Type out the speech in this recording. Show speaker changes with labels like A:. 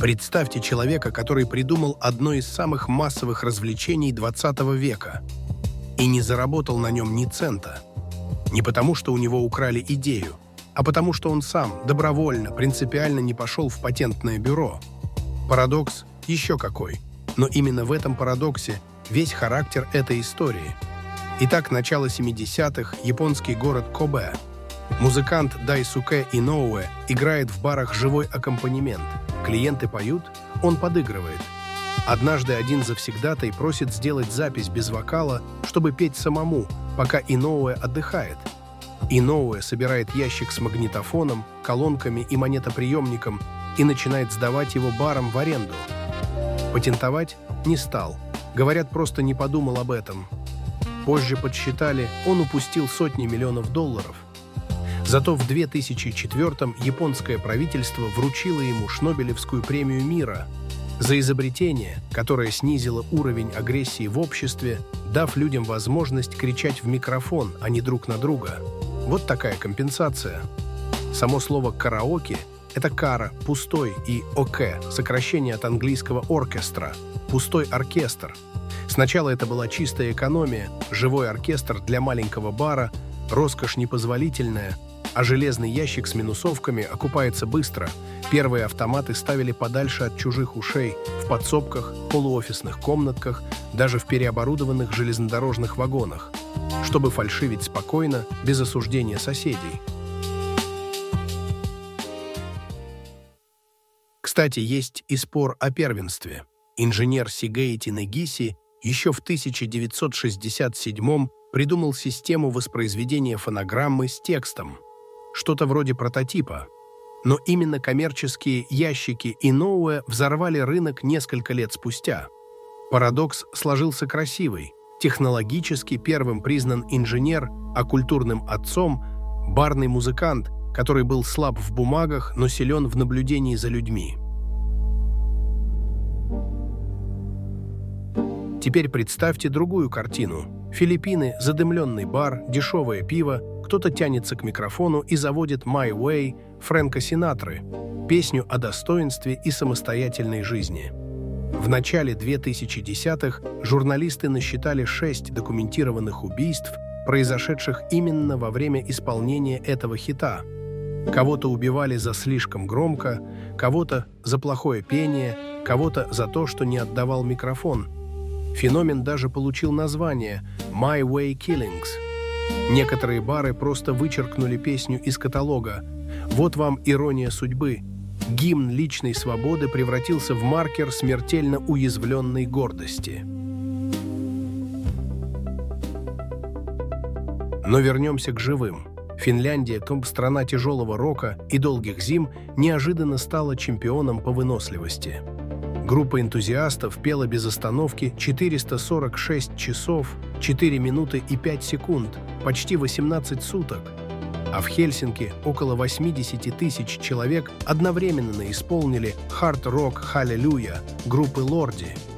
A: Представьте человека, который придумал одно из самых массовых развлечений XX века и не заработал на нем ни цента. Не потому, что у него украли идею, а потому, что он сам добровольно, принципиально не пошел в патентное бюро. Парадокс еще какой. Но именно в этом парадоксе весь характер этой истории. Итак, начало 70-х, японский город Кобе. Музыкант Дайсуке Иноуэ играет в барах живой аккомпанемент. Клиенты поют, он подыгрывает. Однажды один завсегдатай просит сделать запись без вокала, чтобы петь самому, пока Иноуэ отдыхает. Иноуэ собирает ящик с магнитофоном, колонками и монетоприемником и начинает сдавать его барам в аренду. Патентовать не стал. Говорят, просто не подумал об этом. Позже подсчитали, он упустил сотни миллионов долларов. Зато в 2004-м японское правительство вручило ему Шнобелевскую премию мира за изобретение, которое снизило уровень агрессии в обществе, дав людям возможность кричать в микрофон, а не друг на друга. Вот такая компенсация. Само слово «караоке» — это «кара», «пустой» и «оке» — сокращение от английского «оркестра» — «пустой оркестр». Сначала это была чистая экономия, живой оркестр для маленького бара, роскошь непозволительная, а железный ящик с минусовками окупается быстро. Первые автоматы ставили подальше от чужих ушей, в подсобках, полуофисных комнатках, даже в переоборудованных железнодорожных вагонах, чтобы фальшивить спокойно, без осуждения соседей. Кстати, есть и спор о первенстве. Инженер Сигеити Негиси еще в 1967-м придумал систему воспроизведения фонограммы с текстом, что-то вроде прототипа. Но именно коммерческие ящики Иноуэ взорвали рынок несколько лет спустя. Парадокс сложился красивый. Технологически первым признан инженер, а культурным отцом – барный музыкант, который был слаб в бумагах, но силен в наблюдении за людьми. Теперь представьте другую картину. Филиппины, задымленный бар, дешевое пиво, кто-то тянется к микрофону и заводит «My Way» Фрэнка Синатры, песню о достоинстве и самостоятельной жизни. В начале 2010-х журналисты насчитали 6 документированных убийств, произошедших именно во время исполнения этого хита. Кого-то убивали за слишком громко, кого-то за плохое пение, кого-то за то, что не отдавал микрофон. Феномен даже получил название «My Way Killings». Некоторые бары просто вычеркнули песню из каталога. Вот вам ирония судьбы. Гимн личной свободы превратился в маркер смертельно уязвленной гордости. Но вернемся к живым. Финляндия, страна тяжелого рока и долгих зим, неожиданно стала чемпионом по выносливости. Группа энтузиастов пела без остановки 446 часов, 4 минуты и 5 секунд, почти 18 суток. А в Хельсинки около 80 тысяч человек одновременно исполнили «Hard Rock Hallelujah» группы «Лорди».